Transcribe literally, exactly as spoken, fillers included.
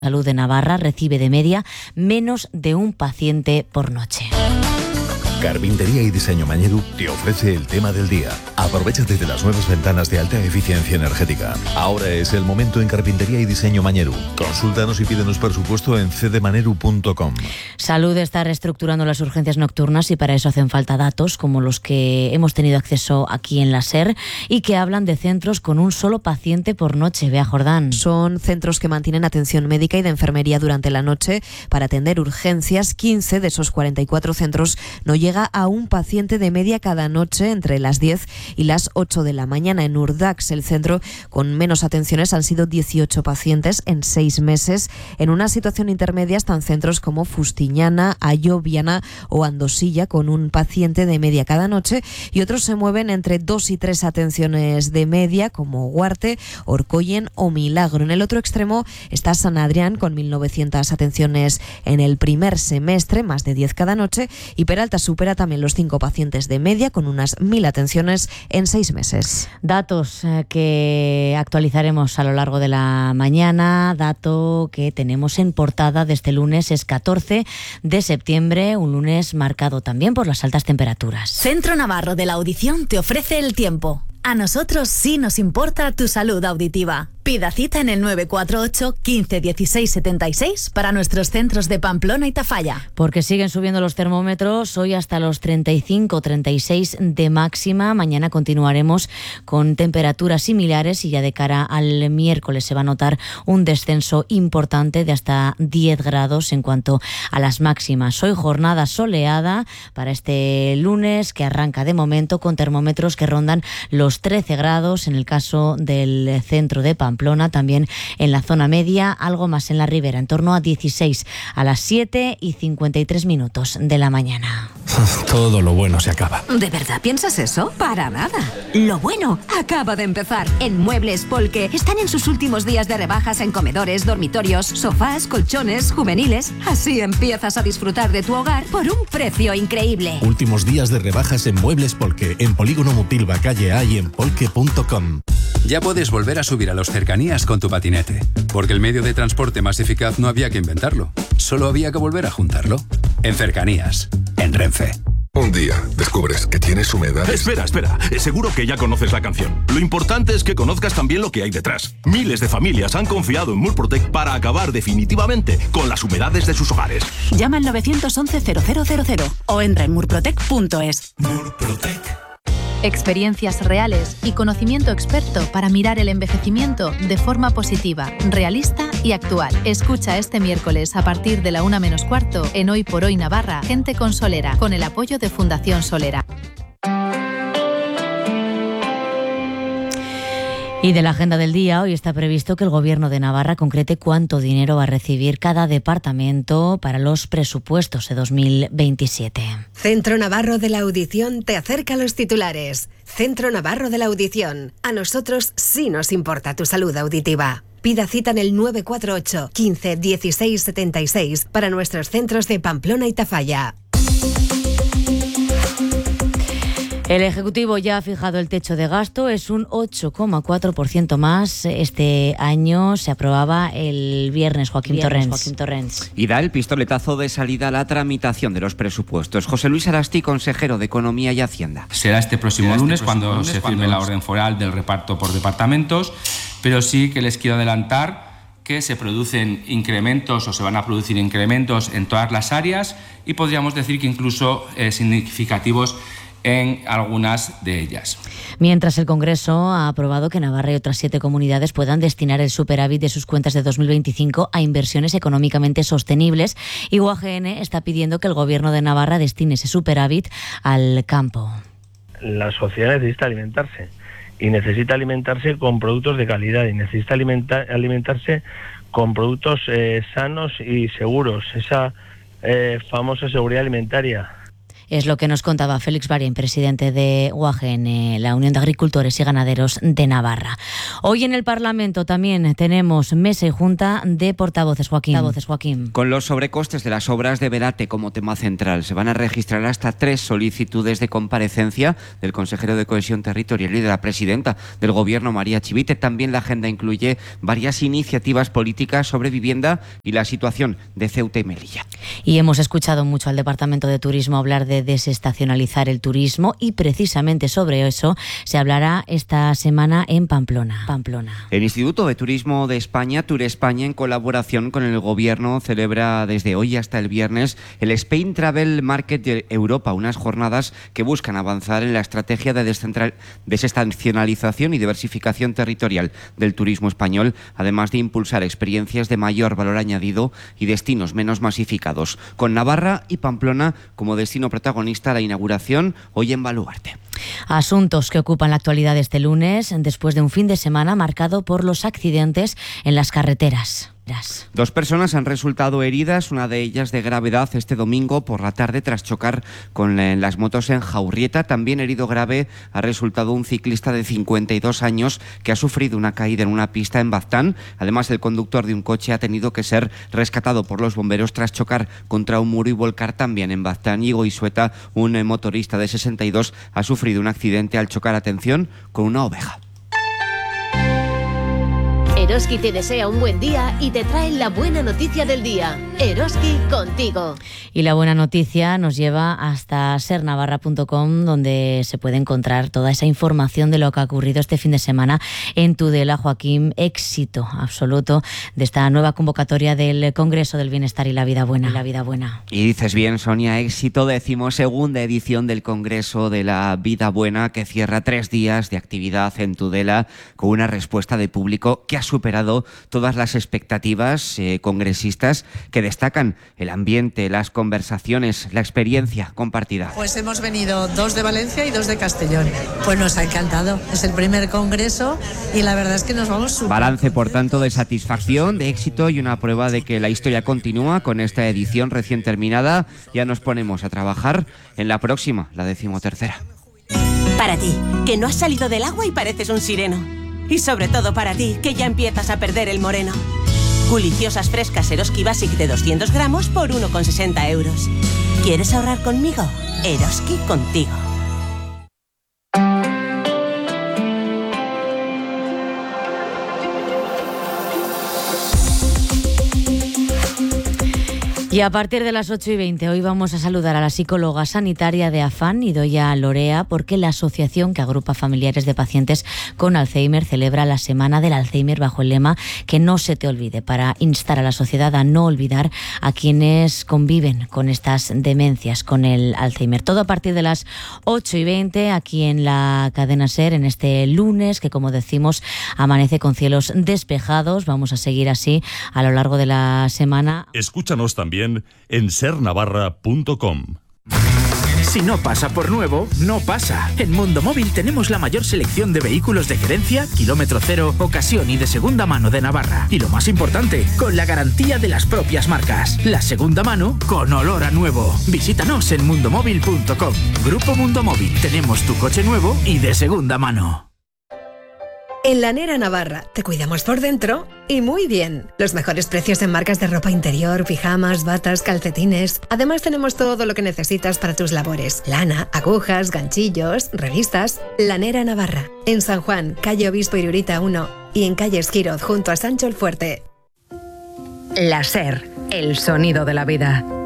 Salud de Navarra recibe de media menos de un paciente por noche. Carpintería y Diseño Mañeru te ofrece el tema del día. Aprovechate de las nuevas ventanas de alta eficiencia energética. Ahora es el momento en Carpintería y Diseño Mañeru. Consúltanos y pídenos presupuesto en c d maneru punto com. Salud está reestructurando las urgencias nocturnas y para eso hacen falta datos como los que hemos tenido acceso aquí en la SER y que hablan de centros con un solo paciente por noche. Bea Jordán. Son centros que mantienen atención médica y de enfermería durante la noche para atender urgencias. quince de esos cuarenta y cuatro centros no llegan llega a un paciente de media cada noche entre las diez y las ocho de la mañana. En Urdax, el centro con menos atenciones, han sido dieciocho pacientes en seis meses. En una situación intermedia están centros como Fustiñana, Ayo, Viana o Andosilla, con un paciente de media cada noche, y otros se mueven entre dos y tres atenciones de media, como Huarte, Orcoyen o Milagro. En el otro extremo está San Adrián, con mil novecientas atenciones en el primer semestre, más de diez cada noche, y Peralta supera también los cinco pacientes de media, con unas mil atenciones en seis meses. Datos eh, que actualizaremos a lo largo de la mañana. Dato que tenemos en portada de este lunes es catorce de septiembre, un lunes marcado también por las altas temperaturas. Centro Navarro de la Audición te ofrece el tiempo. A nosotros sí nos importa tu salud auditiva. Pida cita en el nueve cuatro ocho, quince, dieciséis, setenta y seis para nuestros centros de Pamplona y Tafalla. Porque siguen subiendo los termómetros, hoy hasta los treinta y cinco, treinta y seis de máxima. Mañana continuaremos con temperaturas similares y ya de cara al miércoles se va a notar un descenso importante de hasta diez grados en cuanto a las máximas. Hoy jornada soleada para este lunes que arranca de momento con termómetros que rondan los trece grados en el caso del centro de Pamplona, también en la zona media, algo más en la ribera, en torno a dieciséis a las siete y cincuenta y tres minutos de la mañana. Todo lo bueno se acaba. ¿De verdad piensas eso? Para nada. Lo bueno acaba de empezar. En Muebles Polke están en sus últimos días de rebajas en comedores, dormitorios, sofás, colchones, juveniles. Así empiezas a disfrutar de tu hogar por un precio increíble. Últimos días de rebajas en Muebles Polke, en Polígono Mutilva, calle A y en polke punto com. Ya puedes volver a subir a los cercanías con tu patinete, porque el medio de transporte más eficaz no había que inventarlo, solo había que volver a juntarlo. En Cercanías, en Renfe. Un día descubres que tienes humedad. Espera, espera. Seguro que ya conoces la canción. Lo importante es que conozcas también lo que hay detrás. Miles de familias han confiado en Murprotec para acabar definitivamente con las humedades de sus hogares. Llama al nueve once, cero cero cero cero o entra en murprotec punto es. Murprotec. Experiencias reales y conocimiento experto para mirar el envejecimiento de forma positiva, realista y actual. Escucha este miércoles a partir de la una menos cuarto en Hoy por Hoy Navarra, Gente con Solera, con el apoyo de Fundación Solera. Y de la agenda del día, hoy está previsto que el Gobierno de Navarra concrete cuánto dinero va a recibir cada departamento para los presupuestos de dos mil veintisiete. Centro Navarro de la Audición te acerca a los titulares. Centro Navarro de la Audición. A nosotros sí nos importa tu salud auditiva. Pida cita en el nueve cuatro ocho, quince, dieciséis, setenta y seis para nuestros centros de Pamplona y Tafalla. El Ejecutivo ya ha fijado el techo de gasto, es un ocho coma cuatro por ciento más. Este año se aprobaba el viernes, Joaquín, viernes, Torrens. Joaquín Torrens. Y da el pistoletazo de salida a la tramitación de los presupuestos. José Luis Arasti, consejero de Economía y Hacienda. Será este próximo Será lunes este próximo cuando lunes, se cuando firme la orden foral del reparto por departamentos, pero sí que les quiero adelantar que se producen incrementos o se van a producir incrementos en todas las áreas y podríamos decir que incluso eh, significativos en algunas de ellas. Mientras el Congreso ha aprobado que Navarra y otras siete comunidades puedan destinar el superávit de sus cuentas de dos mil veinticinco a inversiones económicamente sostenibles, y U A G N está pidiendo que el Gobierno de Navarra destine ese superávit al campo. La sociedad necesita alimentarse y necesita alimentarse con productos de calidad y necesita alimentar, alimentarse con productos eh, sanos y seguros, esa eh, famosa seguridad alimentaria. Es lo que nos contaba Félix Barien, presidente de U A G N, la Unión de Agricultores y Ganaderos de Navarra. Hoy en el Parlamento también tenemos mesa y junta de portavoces, Joaquín. Portavoces, Joaquín. Con los sobrecostes de las obras de Verate como tema central, se van a registrar hasta tres solicitudes de comparecencia del consejero de Cohesión Territorial y de la presidenta del Gobierno, María Chivite. También la agenda incluye varias iniciativas políticas sobre vivienda y la situación de Ceuta y Melilla. Y hemos escuchado mucho al Departamento de Turismo hablar de desestacionalizar el turismo y precisamente sobre eso se hablará esta semana en Pamplona. Pamplona. El Instituto de Turismo de España, Turespaña, en colaboración con el Gobierno, celebra desde hoy hasta el viernes el Spain Travel Market de Europa, unas jornadas que buscan avanzar en la estrategia de desestacionalización y diversificación territorial del turismo español, además de impulsar experiencias de mayor valor añadido y destinos menos masificados, con Navarra y Pamplona como destino protagonista. La inauguración hoy en Baluarte. Asuntos que ocupan la actualidad este lunes, después de un fin de semana marcado por los accidentes en las carreteras. Dos personas han resultado heridas, una de ellas de gravedad este domingo por la tarde tras chocar con las motos en Jaurrieta. También herido grave ha resultado un ciclista de cincuenta y dos años que ha sufrido una caída en una pista en Baztán. Además, el conductor de un coche ha tenido que ser rescatado por los bomberos tras chocar contra un muro y volcar también en Baztán. Y Goizueta, un motorista de sesenta y dos, ha sufrido un accidente al chocar, atención, con una oveja. Eroski te desea un buen día y te trae la buena noticia del día. Eroski contigo. Y la buena noticia nos lleva hasta ser navarra punto com, donde se puede encontrar toda esa información de lo que ha ocurrido este fin de semana en Tudela. Joaquín, éxito absoluto de esta nueva convocatoria del Congreso del Bienestar y la Vida Buena. La Vida Buena. Y dices bien, Sonia, éxito, decimosegunda edición del Congreso de la Vida Buena, que cierra tres días de actividad en Tudela con una respuesta de público que ha superado todas las expectativas eh, congresistas, que destacan el ambiente, las conversaciones, la experiencia compartida. Pues hemos venido dos de Valencia y dos de Castellón. Pues nos ha encantado. Es el primer congreso y la verdad es que nos vamos súper. Balance, por tanto, de satisfacción, de éxito y una prueba de que la historia continúa con esta edición recién terminada. Ya nos ponemos a trabajar en la próxima, la decimotercera. Para ti, que no has salido del agua y pareces un sireno. Y sobre todo para ti, que ya empiezas a perder el moreno. Deliciosas frescas Eroski Basic de doscientos gramos por uno con sesenta euros. ¿Quieres ahorrar conmigo? Eroski contigo. Y a partir de las ocho y veinte hoy vamos a saludar a la psicóloga sanitaria de Afán, Idoia Lorea, porque la asociación que agrupa familiares de pacientes con Alzheimer celebra la Semana del Alzheimer bajo el lema Que no se te olvide, para instar a la sociedad a no olvidar a quienes conviven con estas demencias, con el Alzheimer. Todo a partir de las ocho y veinte aquí en la cadena SER, en este lunes que, como decimos, amanece con cielos despejados. Vamos a seguir así a lo largo de la semana. Escúchanos también en ser navarra punto com. Si no pasa por nuevo, no pasa. En Mundo Móvil tenemos la mayor selección de vehículos de gerencia, kilómetro cero, ocasión y de segunda mano de Navarra. Y lo más importante, con la garantía de las propias marcas. La segunda mano con olor a nuevo. Visítanos en mundo móvil punto com. Grupo Mundo Móvil. Tenemos tu coche nuevo y de segunda mano. En Lanera Navarra te cuidamos por dentro y muy bien. Los mejores precios en marcas de ropa interior, pijamas, batas, calcetines. Además tenemos todo lo que necesitas para tus labores. Lana, agujas, ganchillos, revistas. Lanera Navarra. En San Juan, calle Obispo Irurita uno y en calle Esquiroz junto a Sancho el Fuerte. La SER, el sonido de la vida.